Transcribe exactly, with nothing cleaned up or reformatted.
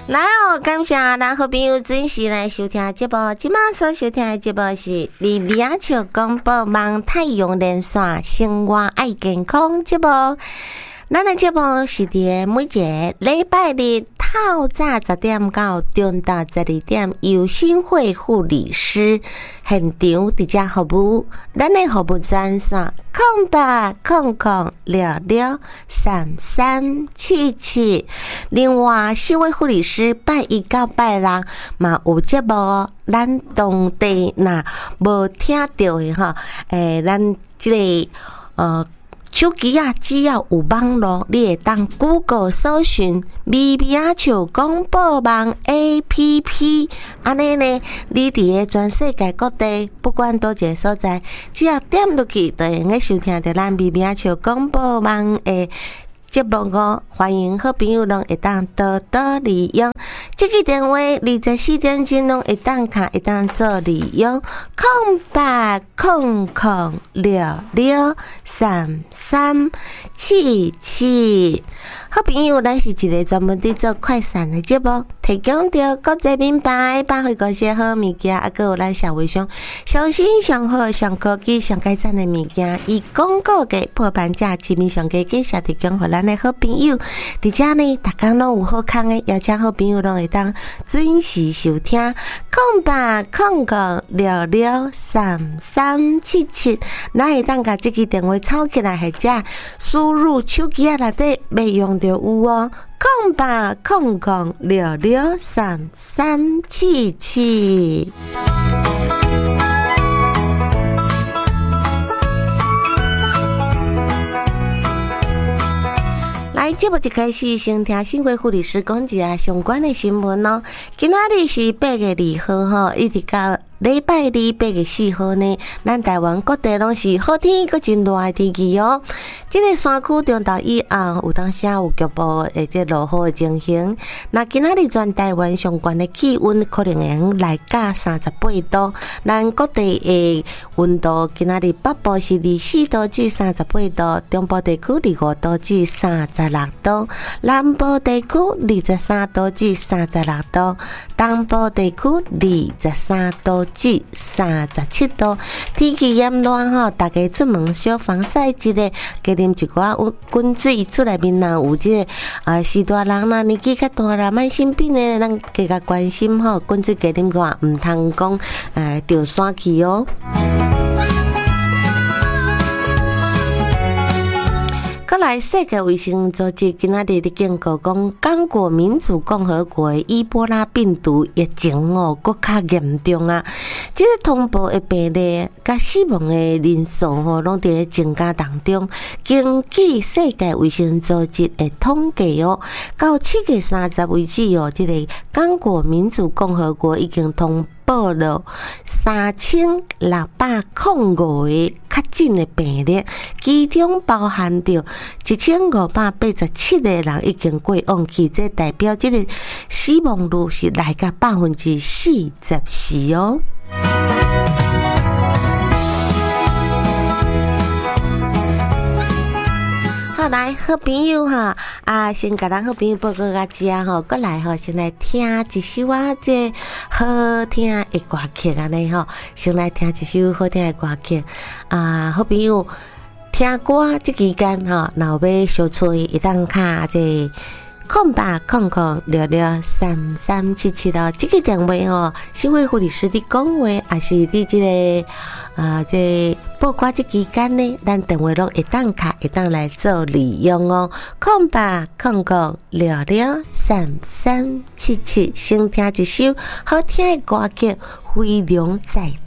来哦，感谢咱好朋友准时来收听节目。今晚所收听的节目是李明秋广播网太阳连线生活爱健康节目。咱的节目是伫每一个礼拜日透早十点到中到十二点，由新会护理师现场伫遮服务。咱的服务专线空八空空六六三三七七。另外，新会护理师拜一到拜六嘛有节目哦。咱当地若无听到的吼，诶，咱即、个呃。手机啊，只要有网络，你会当 Google 搜寻微微啊笑广播网 A P P， 安尼呢，你伫个全世界各地，不管倒一个所在，只要点落去，就会用收听到咱微微啊笑广播网的节目哦。欢迎好朋友拢会当多多利用。这个电话二十四点钟拢会当卡，会当做利用。空八空空六六三三七七。好朋友，咱是一个专门伫做快闪的节目，提供着国际品牌百货公司好物件，啊，还有咱社会上上新上好上科技上改善的物件，以广告价破盘价，市面上价继续提供给咱的好朋友。伫遮呢，逐工拢有好康的，邀请好朋友拢会当准时收听。空八空空六六三三七七，咱会当甲即支电话抄起来，或者输入手机啊内底备用着有哦。空八空空六六三三七七。来，节目一开始先听新会护理师讲一下相关的新闻哦。今仔日是八月二号吼，一直到礼拜二八月四号呢，咱台湾各地拢是好天，搁真热的天气哦。这个山区中昼以后有当时有局部的这落雨的情形。那今仔日全台湾上悬的气温可能会来到三十八度，咱各地的温度今仔日北部是二十四度至三十八度，中部地区二十五度至三十六度，南部地区二十三度至三十六度，东部地区二十三度至三十七度。天气炎热吼，大家出门小防晒一个，加啉一寡滚水，厝内面若有即、這個啊是大人啦，年纪较大啦，慢性病的，咱加较关心吼，滚水加啉寡，毋通讲诶着山去哦。再来，世界卫生组织今仔日伫警告讲，刚果民主共和国的伊波拉病毒疫情哦，搁较严重啊！即、這个通报的病例甲死亡的人数吼，拢伫咧增加当中。根据世界卫生组织的统计哦，到七月三十为止哦，即、這个刚果民主共和国已经通报了三千六百零五个确诊的病例，其中包含着一千五百八十七个人已经过往去，这代表这个死亡率是来到百分之四十四哦。好，来好朋友哈啊，先甲咱好朋友报告甲知啊吼，过来吼，先来听一首啊，这好听的歌曲安尼吼，先来听一首好听的歌曲啊，好朋友听歌即期间吼，若有要小吹一当卡这空八空空六六三三七七咯，这个电话吼，新会护理师伫讲话，也是伫即、這个啊，这报挂即期间呢，咱电话拢会当卡，会当来做利用哦。空八空空六六三三七七，先听一首好听的歌曲，飞龙在